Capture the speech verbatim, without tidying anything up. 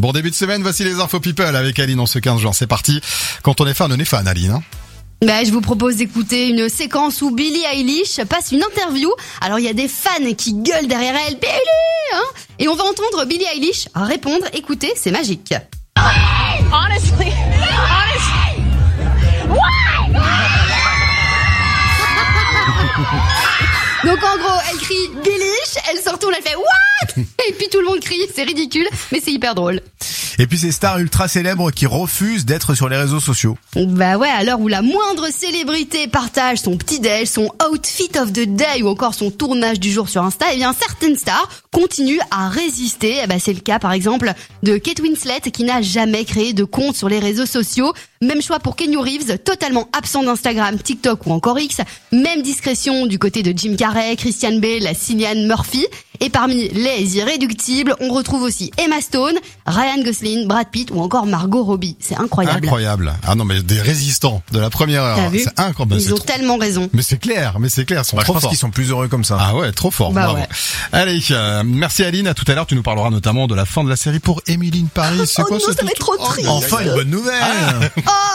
Bon début de semaine, voici les infos people avec Aline en ce quinze juin. C'est parti. Quand on est fan, on est fan, Aline. Hein. Bah, je vous propose d'écouter une séquence où Billie Eilish passe une interview. Alors il y a des fans qui gueulent derrière elle, Billie, hein, et on va entendre Billie Eilish répondre. Écoutez, c'est magique. Honestly, honestly, why? Donc en gros, elle crie Billish, elle se retourne, elle fait what? Et puis tout le monde crie, c'est ridicule, mais c'est hyper drôle. Et puis ces stars ultra célèbres qui refusent d'être sur les réseaux sociaux. Bah ouais, à l'heure où la moindre célébrité partage son petit-déj, son outfit of the day ou encore son tournage du jour sur Insta, eh bien certaines stars continuent à résister. Eh bah c'est le cas par exemple de Kate Winslet qui n'a jamais créé de compte sur les réseaux sociaux. Même choix pour Keanu Reeves, totalement absent d'Instagram, TikTok ou encore X. Même discrétion du côté de Jim Carrey, Christian Bale, Cillian Murphy. Et parmi les irréductibles, on retrouve aussi Emma Stone, Ryan Gosling, Brad Pitt ou encore Margot Robbie. C'est incroyable. Incroyable. Ah non mais des résistants de la première heure. T'as vu ? C'est incroyable. Ils C'est ont trop... tellement raison. Mais c'est clair, mais c'est clair, ils sont Bah, je trop pense forts. qu'ils sont plus heureux comme ça. Ah ouais, trop fort. Bah Bravo. ouais. Allez, euh, merci Aline. À tout à l'heure, tu nous parleras notamment de la fin de la série pour Emily in Paris. C'est Oh quoi non, ce ça va truc être trop Oh, triste. Enfin une bonne nouvelle. Oh